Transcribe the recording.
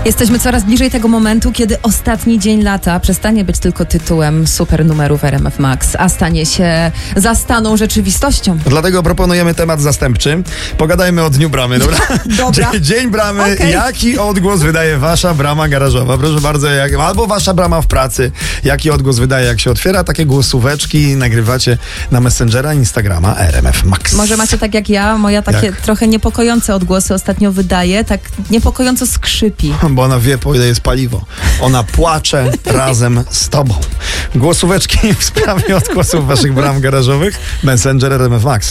Jesteśmy coraz bliżej tego momentu, kiedy ostatni dzień lata przestanie być tylko tytułem super numerów RMF Max, a stanie się zastaną rzeczywistością. Dlatego proponujemy temat zastępczy. Pogadajmy o Dniu Bramy, dobra? Dobra. Dzień Bramy. Okay. Jaki odgłos wydaje wasza brama garażowa? Proszę bardzo, albo wasza brama w pracy. Jaki odgłos wydaje, jak się otwiera? Takie głosóweczki nagrywacie na Messengera, Instagrama RMF Max. Może macie tak jak ja, moja takie trochę niepokojące odgłosy ostatnio wydaje, tak niepokojąco skrzypi. Bo ona wie, po ile jest paliwo. Ona płacze razem z tobą. Głosóweczki w sprawie odgłosów waszych bram garażowych. Messenger RMF Max.